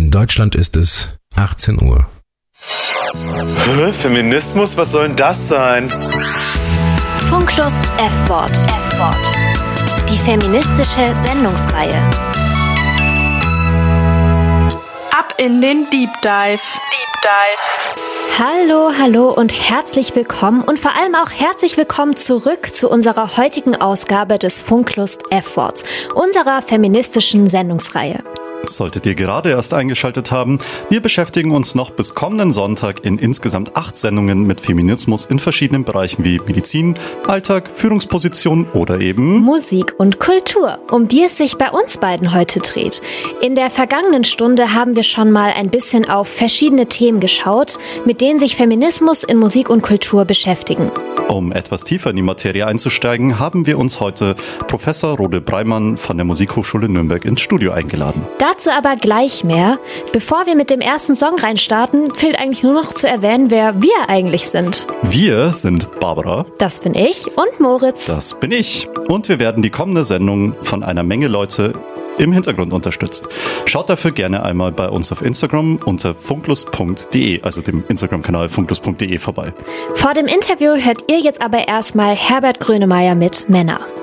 In Deutschland ist es 18 Uhr. Feminismus? Was soll denn das sein? Funklust F-Wort. Die feministische Sendungsreihe. Ab in den Deep Dive. Hallo und herzlich willkommen und vor allem auch herzlich willkommen zurück zu unserer heutigen Ausgabe des Funklust F-Worts, unserer feministischen Sendungsreihe. Solltet ihr gerade erst eingeschaltet haben, wir beschäftigen uns noch bis kommenden Sonntag in insgesamt 8 Sendungen mit Feminismus in verschiedenen Bereichen wie Medizin, Alltag, Führungsposition oder eben Musik und Kultur, um die es sich bei uns beiden heute dreht. In der vergangenen Stunde haben wir schon mal ein bisschen auf verschiedene Themen geschaut, mit denen sich Feminismus in Musik und Kultur beschäftigen. Um etwas tiefer in die Materie einzusteigen, haben wir uns heute Professor Rode Breimann von der Musikhochschule Nürnberg ins Studio eingeladen. Dazu aber gleich mehr. Bevor wir mit dem ersten Song reinstarten, fehlt eigentlich nur noch zu erwähnen, wer wir eigentlich sind. Wir sind Barbara. Das bin ich und Moritz. Das bin ich. Und wir werden die kommende Sendung von einer Menge Leute im Hintergrund unterstützt. Schaut dafür gerne einmal bei uns auf Instagram unter funklust.de, also dem Instagram-Kanal funklust.de vorbei. Vor dem Interview hört ihr jetzt aber erstmal Herbert Grönemeyer mit Männer.